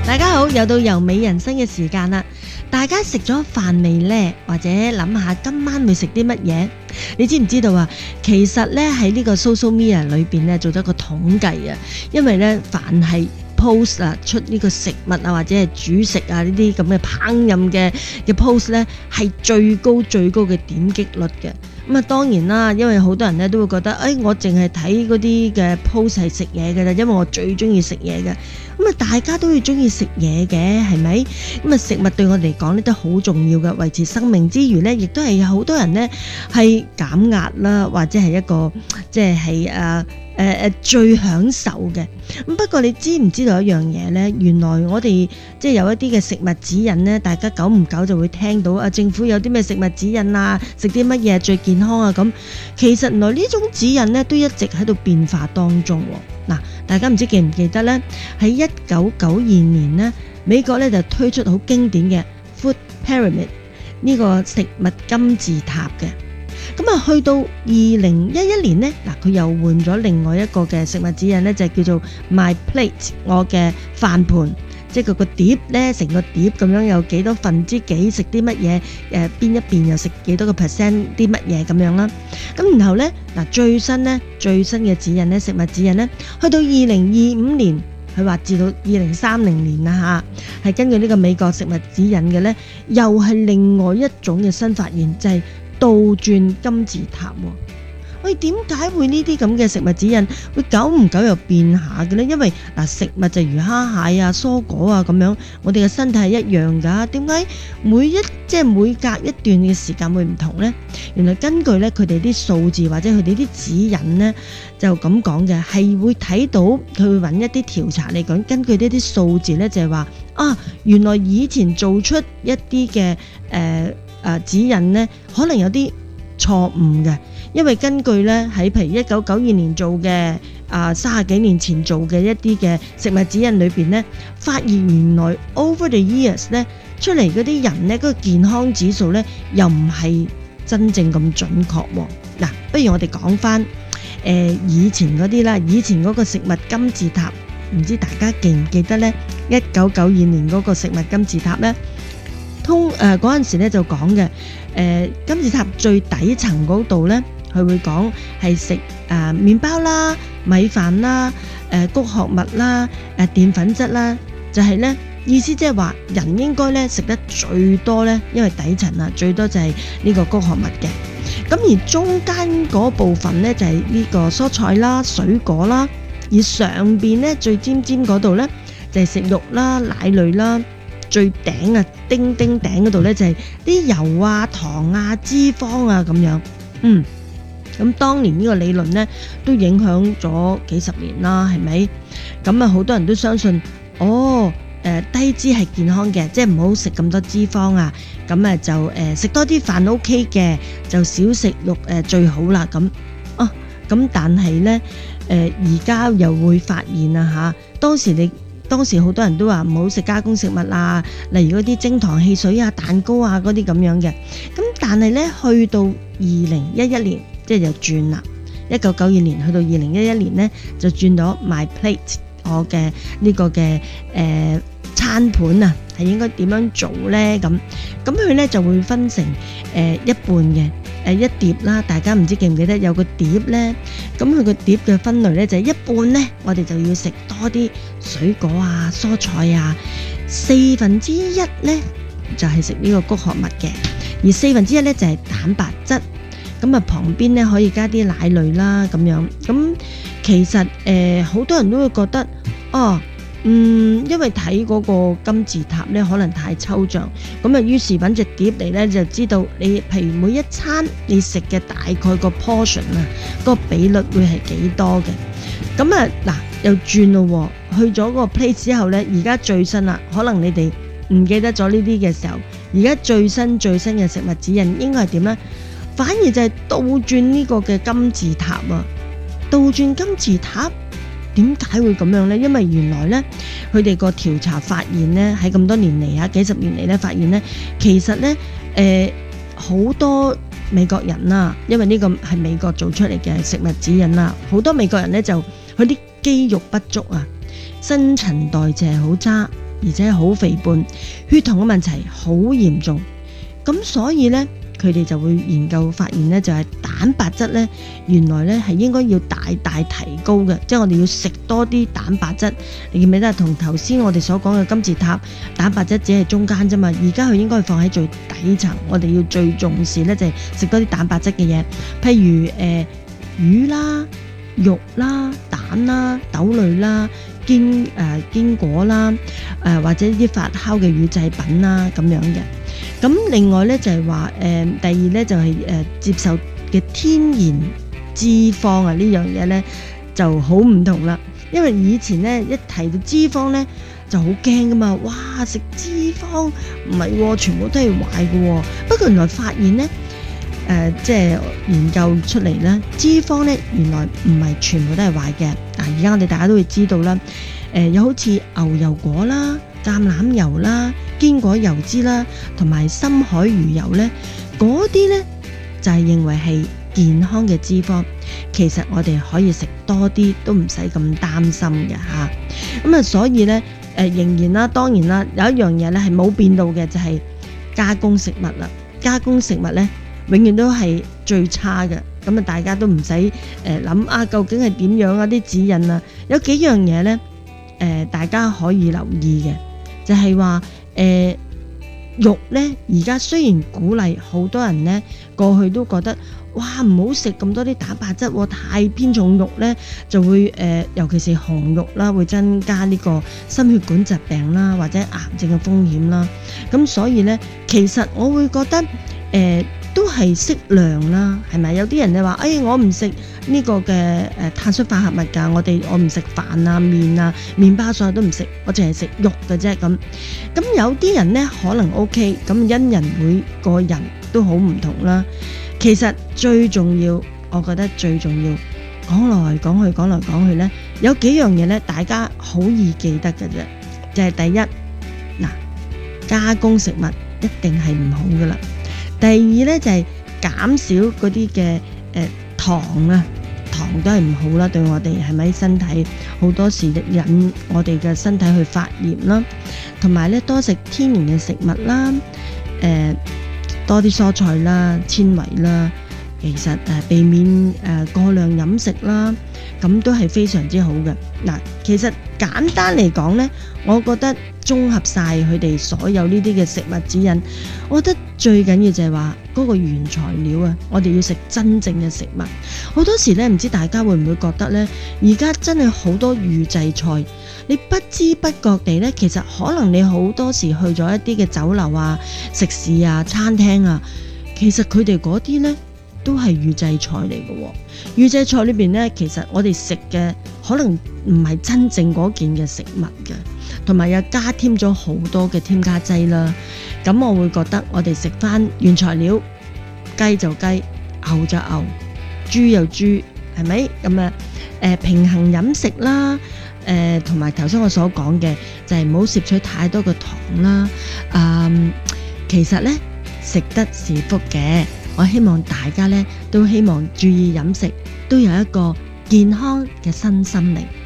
大家好，又到由美人生嘅時間啦！大家食咗飯未呢？或者諗下今晚會食啲乜嘢？你知唔知道啊？其實呢，喺呢個 social media 裏邊呢，做咗個統計啊，因為呢，凡係 post 啊出呢個食物啊或者係煮食啊呢啲咁嘅烹飪嘅 post 呢，係最高嘅點擊率嘅。咁啊，當然啦，因為好多人咧都會覺得，我淨係睇嗰啲嘅 post 係食嘢嘅啦，因為我最中意食嘢嘅。咁啊，大家都會中意食嘢嘅，係咪？咁啊，食物對我嚟講咧都好重要嘅，維持生命之餘咧，亦都係有好多人咧係減壓啦，或者係一個即係最享受嘅。咁不過你知唔知道一樣嘢呢？原來我哋即係有一啲嘅食物指引呢，大家久唔久就會聽到啊，政府有啲咩食物指引啊，食啲乜嘢最健康啊咁。其實原來呢種指引呢都一直喺度變化當中。嗱，大家唔知記唔記得呢？喺1992年呢，美國呢就推出好經典嘅 Food Pyramid 呢個食物金字塔嘅。咁啊，去到2011年呢，嗱佢又換咗另外一個嘅食物指引呢，就叫做 My Plate 我嘅飯盤，即係佢個碟呢，成個碟咁樣有幾多分之幾食啲乜嘢，邊一邊又食幾多個 percent 啲乜嘢咁樣啦。咁然後呢，嗱最新嘅指引呢，食物指引呢，去到2025年，佢話至到2030年啦嚇，係根據呢個美國食物指引嘅呢，又係另外一種嘅新發現，就係倒轉金字塔喎。點解會呢啲咁嘅食物指引會久唔久又變下嘅呢？因為食物就如蝦蟹啊、蔬果啊咁樣，我哋嘅身體係一樣㗎。點解每隔一段嘅時間會唔同呢？原來根據咧佢哋啲數字或者佢哋啲指引呢，就咁講嘅，係會睇到佢會揾一啲調查嚟講，根據呢啲數字呢，就係話原來以前做出一啲嘅指引呢，可能有啲錯誤嘅，因為根據呢，喺譬如1992年做嘅30幾年前做嘅一啲嘅食物指引裏邊呢，發現原來 over the years 呢出嚟嗰啲人呢，嗰個健康指數呢，又唔係真正咁準確喎。嗱，不如我哋講翻以前嗰啲啦，以前嗰個食物金字塔，唔知大家記唔記得呢？1992年嗰個食物金字塔呢，嗰陣時咧就講嘅，金字塔最底層嗰度呢，佢會講係食麵包啦、米飯啦、穀殼物啦、澱粉質啦，就係呢意思即係話人應該呢食得最多呢，因為底層啊最多就係呢個穀殼物嘅。咁而中間嗰部分呢，就係呢個蔬菜啦、水果啦，而上邊呢，最尖嗰度呢，就係食肉啦、奶類啦。最頂丁丁頂嗰度呢，就係啲油啊、糖啊、脂肪啊咁樣。咁當年呢個理論呢，都影響咗幾十年啦，係咪？咁啊，好多人都相信低脂係健康嘅，即係唔好食咁多脂肪啊。咁啊就食多啲飯 OK 嘅，就少食肉最好啦。咁但係呢，而家又會發現啊當時好多人都話唔好食加工食物啊，例如嗰啲精糖汽水啊、蛋糕啊嗰啲咁樣嘅。咁但係呢，去到2011年，即係就轉啦。1992年去到2011年呢，就轉咗 My Plate 我嘅呢個嘅餐盤啊，係應該點樣做呢？咁佢呢就會分成一半嘅。一碟啦，大家唔知記唔記得有個碟呢？咁佢個碟嘅分類呢，就係一半呢，我哋就要食多啲水果啊、蔬菜啊，1/4呢，就係食呢個穀殼物嘅，而1/4呢，就係蛋白質。咁啊旁邊呢，可以加啲奶類啦咁樣。咁其實好多人都會覺得因為睇嗰個金字塔呢，可能太抽象，咁啊於是揾隻碟嚟呢，就知道你譬如每一餐你食嘅大概個 portion 啊，個比率會係幾多嘅。咁啊嗱又轉咯，去咗個 plate 之後呢，而家最新啦，可能你哋唔記得咗呢啲嘅時候，而家最新嘅食物指引應該係點呢？反而就係倒轉呢個嘅金字塔啊！倒轉金字塔點解會咁樣呢？因為原來呢，佢哋個調查發現呢，喺咁多年嚟幾十年嚟呢，發現呢，其實呢，好多美國人啦，因為呢個係美國做出嚟嘅食物指引啦，好多美國人呢，就佢啲肌肉不足啊，新陳代謝好差， 而且好肥胖，血糖嘅問題好嚴重。咁所以呢，佢哋就會研究發現呢，就係蛋白質呢，原來呢係應該要大大提高嘅，即係我哋要食多啲蛋白質。你記唔記得同頭先我哋所講嘅金字塔蛋白質只係中間啫嘛？而家佢應該放喺最底層，我哋要最重視呢，就係食多啲蛋白質嘅嘢，譬如魚啦、肉啦、蛋啦、豆類啦、堅果啦，或者啲發酵嘅乳製品啦咁樣嘅。咁另外咧就係話第二咧就係接受嘅天然脂肪啊，呢樣嘢咧就好唔同啦。因為以前咧一提到脂肪咧就好驚噶嘛，哇，食脂肪唔係全部都係壞嘅。不過原來發現咧即係研究出嚟咧，脂肪咧原來唔係全部都係壞嘅。而家我哋大家都會知道啦，有好似牛油果啦、橄欖油啦、堅果油脂啦，同埋深海魚油咧，嗰啲咧就係認為係健康嘅脂肪。其實我哋可以食多啲，都唔使咁擔心嘅吓。咁所以咧仍然啦，當然啦，有一樣嘢咧係冇變到嘅，就係加工食物啦。加工食物咧永遠都係最差嘅。咁大家都唔使諗究竟係點樣啲指引啊？有幾樣嘢咧大家可以留意嘅，就係話肉咧，而家雖然鼓勵好多人咧過去都覺得哇唔好食咁多啲蛋白質，太偏重肉咧就會尤其是紅肉啦，會增加呢個心血管疾病啦，或者癌症嘅風險啦。咁所以咧，其實我會覺得都係適量啦，係咪？有啲人你話我唔食呢個嘅碳水化合物㗎，我唔食飯啊、麵啊、麵包，所有都唔食，我淨係食肉嘅啫咁。咁有啲人呢可能 OK， 咁因人每個人都好唔同啦。其實最重要，我覺得最重要講來講去呢，有幾樣嘢呢，大家好易記得嘅啫，就係第一，加工食物一定係唔好噶啦。第二呢，就係減少嗰啲嘅糖啊，糖都係唔好啦，對我哋係咪身體好多時引我哋嘅身體去發炎啦，同埋呢多食天然嘅食物啦，多啲蔬菜啦、纖維啦，其實避免過量飲食啦，咁都係非常之好嘅。其實簡單嚟講呢，我覺得綜合晒佢哋所有呢啲嘅食物指引，我覺得最緊要就係話嗰個原材料啊，我哋要食真正嘅食物。好多時呢，唔知大家會唔會覺得呢？而家真係好多預製菜，你不知不覺地呢，其實可能你好多時去咗一啲嘅酒樓啊、食肆啊、餐廳啊，其實佢哋嗰啲呢都係預製菜嚟嘅。預製菜裏邊呢，其實我哋食嘅可能唔係真正嗰件嘅食物嘅，同埋又加添咗好多嘅添加劑啦。咁我會覺得我哋食翻原材料，雞就雞，牛就牛，豬又豬，係咪？咁平衡飲食啦，同埋頭先我所講嘅就係唔好攝取太多嘅糖啦。其實呢，食得是福嘅。我希望大家呢都希望注意飲食，都有一個健康嘅身心靈。